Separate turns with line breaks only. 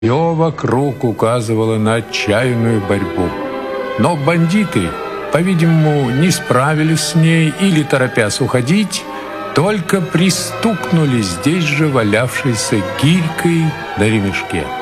Все вокруг указывало на отчаянную борьбу. Но бандиты, по-видимому, не справились с ней или, торопясь уходить, только пристукнули здесь же валявшейся гирькой на ремешке.